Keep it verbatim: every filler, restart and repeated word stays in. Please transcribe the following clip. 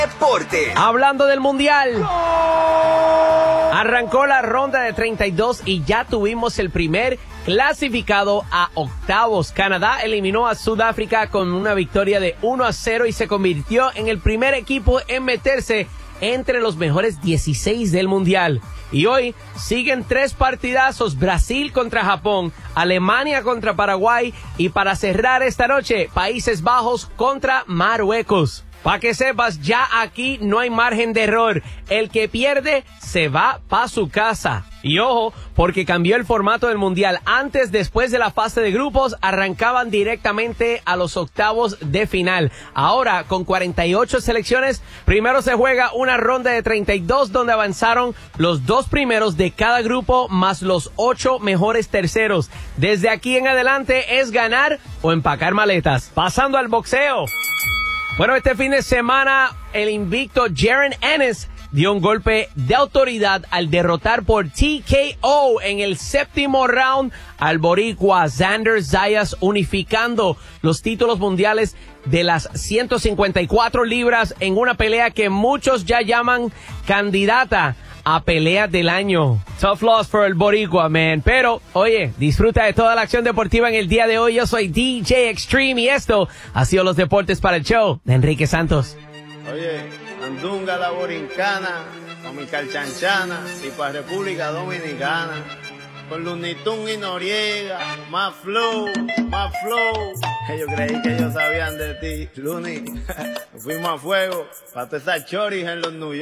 Deporte. Hablando del Mundial. Arrancó la ronda de treinta y dos y ya tuvimos el primer clasificado a octavos. Canadá eliminó a Sudáfrica con una victoria de uno a cero y se convirtió en el primer equipo en meterse entre los mejores dieciséis del Mundial. Y hoy siguen tres partidazos: Brasil contra Japón, Alemania contra Paraguay y para cerrar esta noche, Países Bajos contra Marruecos. Para que sepas, ya aquí no hay margen de error. El que pierde se va pa' su casa. Y ojo, porque cambió el formato del Mundial. Antes, después de la fase de grupos, arrancaban directamente a los octavos de final. Ahora, con cuarenta y ocho selecciones, primero se juega una ronda de treinta y dos donde avanzaron los dos primeros de cada grupo más los ocho mejores terceros. Desde aquí en adelante es ganar o empacar maletas. Pasando al boxeo. Bueno, este fin de semana el invicto Jaron Ennis dio un golpe de autoridad al derrotar por T K O en el séptimo round al boricua Xander Zayas, unificando los títulos mundiales de las ciento cincuenta y cuatro libras en una pelea que muchos ya llaman candidata a pelea del año. Tough loss for el boricua, man. Pero, oye, disfruta de toda la acción deportiva en el día de hoy. Yo soy D J Extreme y esto ha sido los deportes para el show de Enrique Santos. Oye, Andunga la Borincana, con mi calchanchana y para República Dominicana. Con Lunitún y Noriega, más flow, más flow. Yo creí que ellos sabían de ti, Luni. Fuimos a fuego, para todas esas choris en los New York.